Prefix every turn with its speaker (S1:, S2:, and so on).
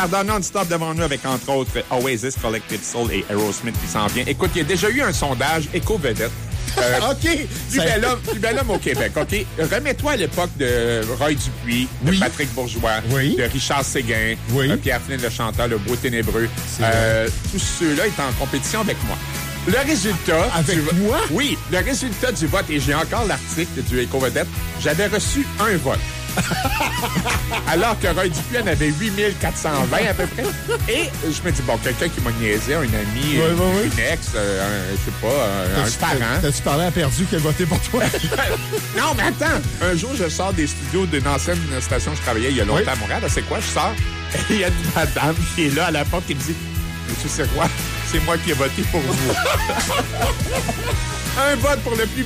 S1: Pardon, non-stop devant nous avec, entre autres, Oasis, Collective Soul et Aerosmith qui s'en vient. Écoute, il y a déjà eu un sondage éco-vedette.
S2: OK.
S1: Plus bel homme au Québec, OK? Remets-toi à l'époque de Roy Dupuis, de Patrick Bourgeois, de Richard Séguin, Pierre Flynn, le chanteur, le beau ténébreux. Tous ceux-là étaient en compétition avec moi. Le résultat...
S2: Avec moi?
S1: Oui, le résultat du vote, et j'ai encore l'article du Éco-Vedette, j'avais reçu un vote. Alors que Roy Dupuis en avait 8420 à peu près. Et je me dis, bon, quelqu'un qui m'a niaisé, un ami, une ex, je sais pas, un parent.
S2: T'as-tu parlé à Perdu qui a voté pour toi?
S1: Non, mais attends. Un jour, je sors des studios d'une ancienne station où je travaillais il y a longtemps à Montréal. C'est quoi? Je sors et il y a une madame qui est là à la porte qui me dit, Monsieur Serrois, c'est moi qui ai voté pour vous. Un vote pour le plus